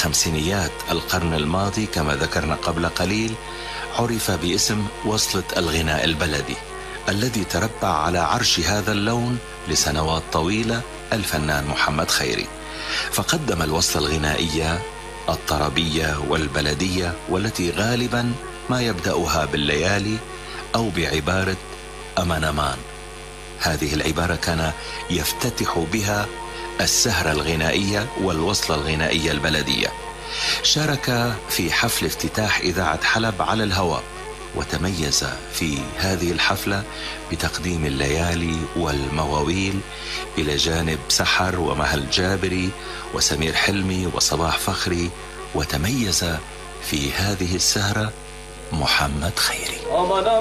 خمسينيات القرن الماضي كما ذكرنا قبل قليل عرف باسم وصلة الغناء البلدي، الذي تربع على عرش هذا اللون لسنوات طويلة الفنان محمد خيري. فقدم الوصلة الغنائية الطربية والبلدية، والتي غالبا ما يبدأها بالليالي أو بعبارة أمان أمان. هذه العبارة كان يفتتح بها السهرة الغنائية والوصلة الغنائية البلدية. شارك في حفل افتتاح إذاعة حلب على الهواء، وتميز في هذه الحفلة بتقديم الليالي والمواويل إلى جانب سحر ومهل جابري وسمير حلمي وصباح فخري، وتميز في هذه السهرة محمد خيري.